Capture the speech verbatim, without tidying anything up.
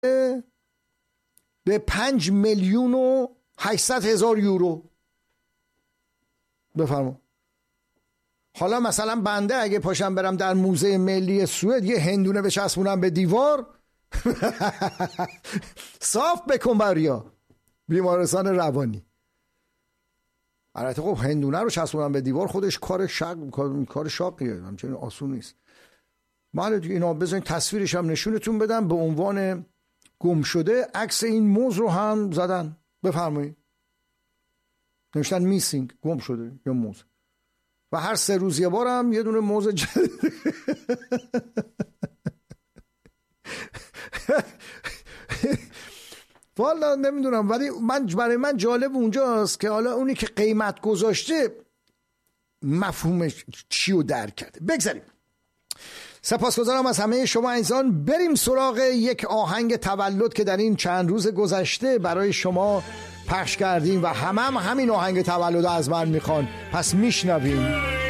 به پنج میلیون و هشتصد هزار یورو. بفرما. حالا مثلا بنده اگه پاشم برم در موزه ملی سوئد یه هندونه بچسبونم به دیوار صاف بکن بریا بیمارستان روانی. البته خب هندونه رو چسبونم به دیوار خودش کار شق کار شاقیه، همچنین آسون نیست. بله دیگه اینا بزنین تصویرش هم نشونتون بدم. به عنوان گم شده عکس این موز رو هم زدن. بفرمایید. نوشتن میسینگ، گم شده یا موز. و هر سه روز یه بار هم یه دونه موز جدید. والا نمیدونم، ولی من برای من جالب اونجاست که حالا اونی که قیمت گذاشته مفهومش چی رو درک کرده. بگذاریم. سپاسگزارم از همه شما عزیزان. بریم سراغ یک آهنگ تولد که در این چند روز گذشته برای شما پخش کردیم و همه هم همین آهنگ تولد از من میخوان. پس میشنویم.